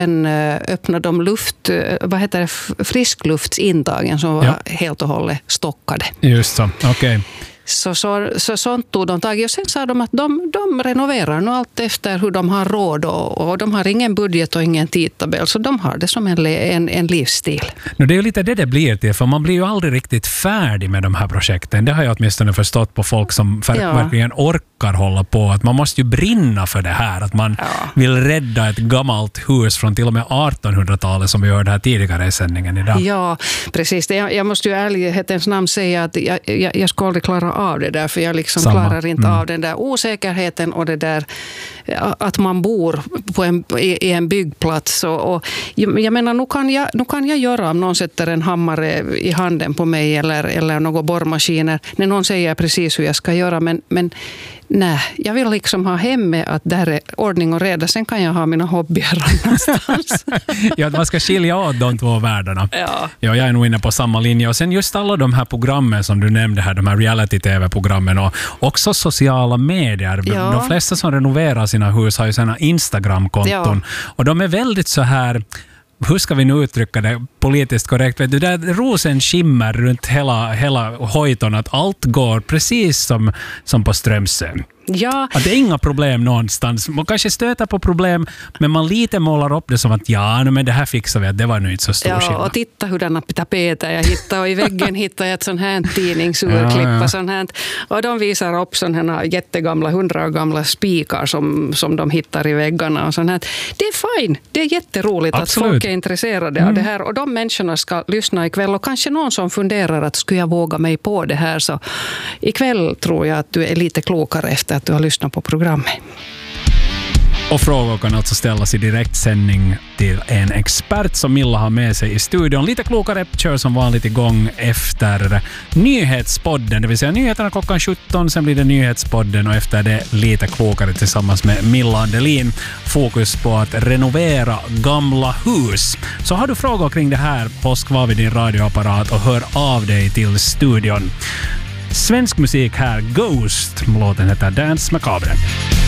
Sen öppnade de friskluftintagen som var helt och hållet stockade. Just så, okej. Så sånt tog de tag i. Och sen sa de att de renoverar nu allt efter hur de har råd och de har ingen budget och ingen tidtabell, så de har det som en livsstil. Det är ju lite det blir till, för man blir ju aldrig riktigt färdig med de här projekten. Det har jag åtminstone förstått på folk som verkligen orkar hålla på. Att man måste ju brinna för det här. Att man vill rädda ett gammalt hus från till och med 1800-talet som vi hörde här tidigare i sändningen idag. Ja, precis. Jag måste ju ärlighetens namn säga att jag ska aldrig klara av det där, för jag liksom klarar inte av den där osäkerheten och det där att man bor i en byggplats. Och jag menar, nu kan jag göra om någon sätter en hammare i handen på mig eller några borrmaskiner när någon säger precis hur jag ska göra, men nej, jag vill liksom ha hemma att där är ordning och reda. Sen kan jag ha mina hobbyer någonstans. Ja, man ska skilja åt de två världarna. Ja, jag är nog inne på samma linje. Och sen just alla de här programmen som du nämnde här, de här reality-tv-programmen och också sociala medier. Ja. De flesta som renoverar sina hus har ju sina Instagram-konton. Ja. Och de är väldigt så här, hur ska vi nu uttrycka det politiskt korrekt? Det där rosen skimmer runt hela hojton, att allt går precis som på Strömsö. Ja. Att det är inga problem någonstans. Man kanske stöter på problem, men man lite målar upp det som att men det här fixar vi, att det var nu inte så stor skillnad. Ja, och titta hur denna tapeter jag hittade, och i väggen hittade jag ett sånt här tidningsurklipp och sånt här. Och de visar upp sådana här jättegamla, 100 år gamla spikar som de hittar i väggarna och sånt här. Det är fine, det är jätteroligt. Absolut. Att folk är intresserade av det här, och de människorna ska lyssna ikväll, och kanske någon som funderar att skulle jag våga mig på det här, så ikväll tror jag att du är lite klokare efter att du har lyssnat på programmet. Och frågor kan alltså ställas i direktsändning till en expert som Milla har med sig i studion. Lite klokare kör som vanligt igång efter nyhetspodden, det vill säga nyheterna klockan 17, sen blir det nyhetspodden och efter det lite klokare tillsammans med Milla Andelin. Fokus på att renovera gamla hus. Så har du frågor kring det här, påsk var vid din radioapparat och hör av dig till studion. Svensk musik här, Ghost. Låten heter Dance Macabre.